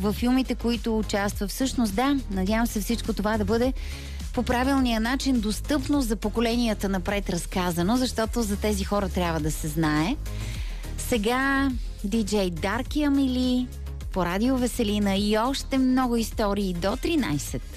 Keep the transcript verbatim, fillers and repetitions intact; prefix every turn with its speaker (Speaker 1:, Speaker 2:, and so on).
Speaker 1: във филмите, които участва. Всъщност да, надявам се всичко това да бъде по правилния начин достъпно за поколенията напред разказано, защото за тези хора трябва да се знае. Сега диджей Дарки Амели по Радио Веселина и още много истории до тринайсет.